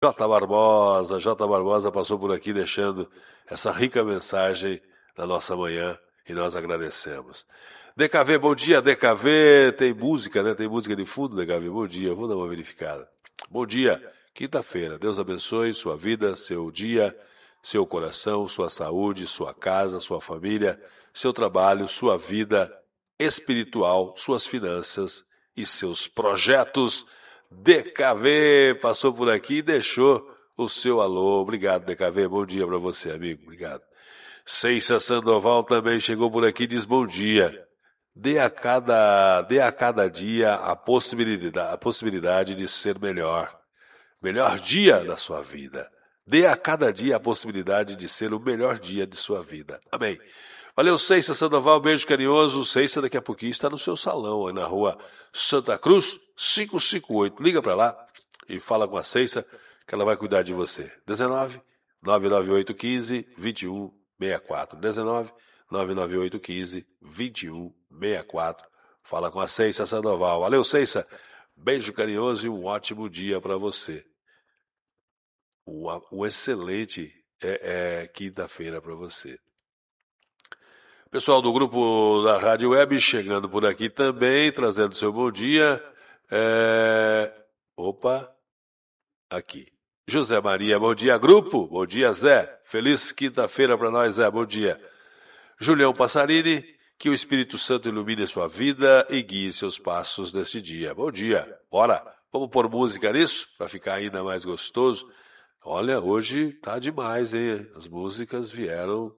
J. Barbosa passou por aqui deixando essa rica mensagem na nossa manhã e nós agradecemos. DKV, bom dia, DKV, tem música, né? Tem música de fundo, DKV, bom dia, vou dar uma verificada. Bom dia, quinta-feira, Deus abençoe sua vida, seu dia, seu coração, sua saúde, sua casa, sua família, seu trabalho, sua vida espiritual, suas finanças e seus projetos. DKV passou por aqui e deixou o seu alô. Obrigado, DKV. Bom dia para você, amigo. Obrigado. Ceissa Sandoval também chegou por aqui e diz bom dia. Dê a cada dia a possibilidade de ser melhor. Melhor dia da sua vida. Dê a cada dia a possibilidade de ser o melhor dia de sua vida. Amém. Valeu, Ceissa Sandoval, beijo carinhoso. Ceissa daqui a pouquinho está no seu salão, aí na rua Santa Cruz, 558. Liga para lá e fala com a Ceissa que ela vai cuidar de você. 19 998 15 2164. 19 998 15 2164. Fala com a Ceissa Sandoval. Valeu, Ceissa. Beijo carinhoso e um ótimo dia para você. Um excelente quinta-feira para você. Pessoal do grupo da Rádio Web chegando por aqui também, trazendo seu bom dia. Aqui. José Maria, bom dia, grupo. Bom dia, Zé. Feliz quinta-feira para nós, Zé. Bom dia. Julião Passarini, que o Espírito Santo ilumine sua vida e guie seus passos neste dia. Bom dia. Bora, vamos pôr música nisso para ficar ainda mais gostoso. Olha, hoje tá demais, hein? As músicas vieram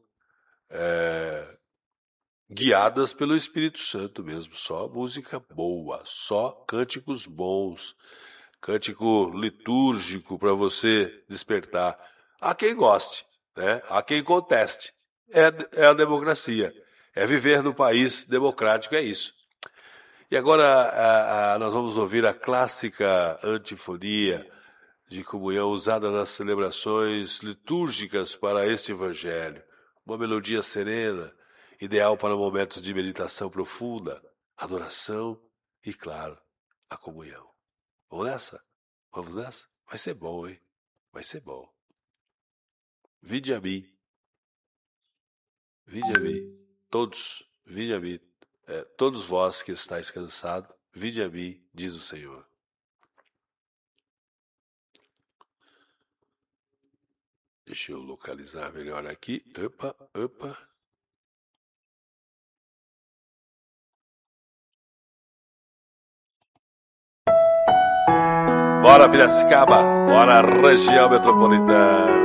guiadas pelo Espírito Santo mesmo. Só música boa, só cânticos bons. Cântico litúrgico para você despertar. Há quem goste, né? Há quem conteste. É a democracia. É viver no país democrático, é isso. E agora nós vamos ouvir a clássica antifonia de comunhão usada nas celebrações litúrgicas para este evangelho. Uma melodia serena, ideal para momentos de meditação profunda, adoração e, claro, a comunhão. Vamos nessa? Vamos nessa? Vai ser bom, hein? Vai ser bom. Vinde a mim. Vinde a mim. Todos, vinde a mim. Todos vós que estáis cansados, vinde a mim, diz o Senhor. Deixa eu localizar melhor aqui. Opa. Bora, Piracicaba. Bora, região metropolitana.